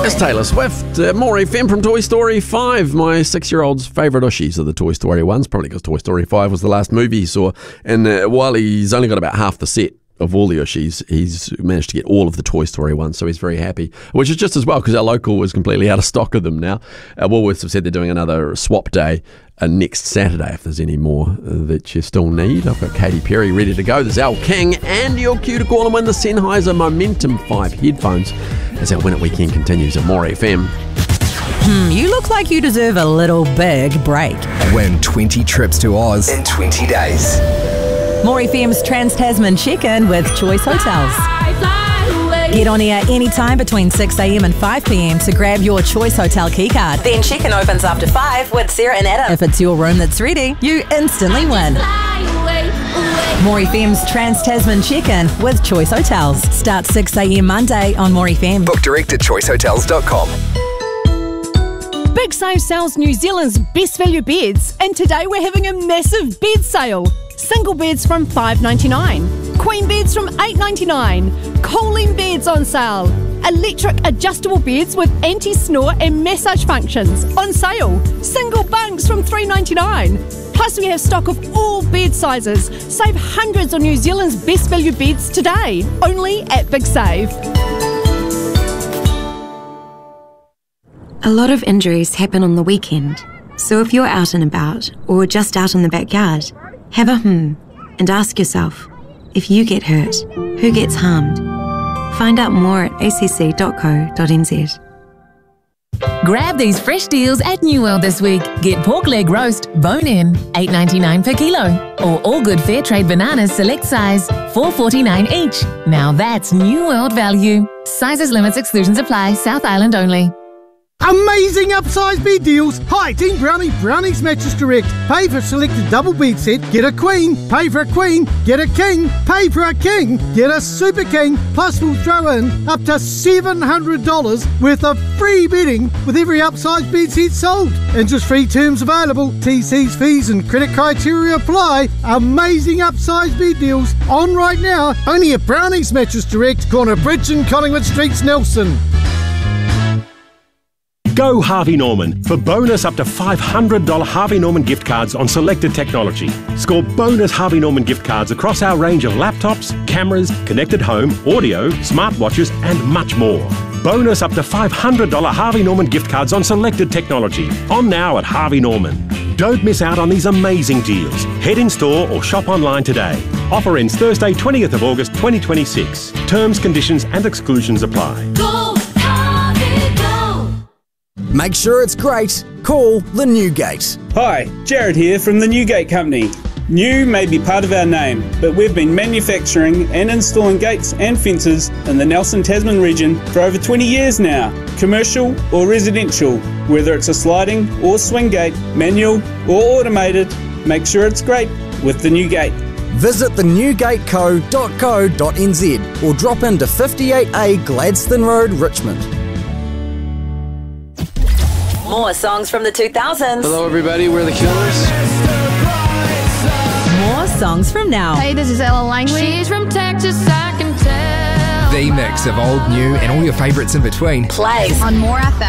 It's Taylor Swift, More FM from Toy Story 5. My 6-year-old's favourite Ushies are the Toy Story ones, probably because Toy Story 5 was the last movie he saw. And while he's only got about half the set of all the Ushies, he's managed to get all of the Toy Story ones, so he's very happy, which is just as well because our local is completely out of stock of them now. Woolworths have said they're doing another swap day next Saturday if there's any more that you still need. I've got Katy Perry ready to go. There's Al King, and your cue to call and win the Sennheiser Momentum 5 headphones as our Win It Weekend continues at More FM. You look like you deserve a little big break. Win 20 trips to Oz in 20 days. More FM's Trans-Tasman check-in with Choice Hotels. Get on air anytime between 6am and 5pm to grab your Choice Hotel keycard. Then check-in opens after 5 with Sarah and Adam. If it's your room that's ready, you instantly win. More FM's Trans-Tasman check-in with Choice Hotels. Start 6am Monday on More FM. Book direct at choicehotels.com. Big Save sells New Zealand's best value beds, and today we're having a massive bed sale. Single beds from $5.99, queen beds from $8.99, cooling beds on sale, electric adjustable beds with anti-snore and massage functions on sale, single bunks from $3.99. Plus we have stock of all bed sizes. Save hundreds on New Zealand's best value beds today, only at Big Save. A lot of injuries happen on the weekend, so if you're out and about or just out in the backyard, have a and ask yourself, if you get hurt, who gets harmed? Find out more at acc.co.nz. Grab these fresh deals at New World this week. Get pork leg roast, bone-in, $8.99 per kilo. Or all good fair trade bananas select size, $4.49 each. Now that's New World value. Sizes, limits, exclusions apply. South Island only. Amazing upsize bed deals. Hi, Team Brownie, Brownie's Mattress Direct. Pay for a selected double bed set, get a queen. Pay for a queen, get a king. Pay for a king, get a super king. Plus we'll throw in up to $700 worth of free bedding with every upsize bed set sold. Interest-free terms available. TC's fees and credit criteria apply. Amazing upsize bed deals on right now. Only at Brownie's Mattress Direct, corner Bridge and Collingwood Streets, Nelson. Go Harvey Norman for bonus up to $500 Harvey Norman gift cards on selected technology. Score bonus Harvey Norman gift cards across our range of laptops, cameras, connected home, audio, smartwatches and much more. Bonus up to $500 Harvey Norman gift cards on selected technology. On now at Harvey Norman. Don't miss out on these amazing deals. Head in store or shop online today. Offer ends Thursday 20th of August 2026. Terms, conditions and exclusions apply. Make sure it's great. Call the Newgate. Hi, Jared here from the Newgate Company. New may be part of our name, but we've been manufacturing and installing gates and fences in the Nelson Tasman region for over 20 years now. Commercial or residential, whether it's a sliding or swing gate, manual or automated, make sure it's great with the Newgate. Visit thenewgateco.co.nz or drop into 58A Gladstone Road, Richmond. More songs from the 2000s. Hello everybody, we're the Killers. More songs from now. Hey, this is Ella Langley. She's from Texas, I can tell. The mix of old, new and all your favourites in between. Plays on More FM.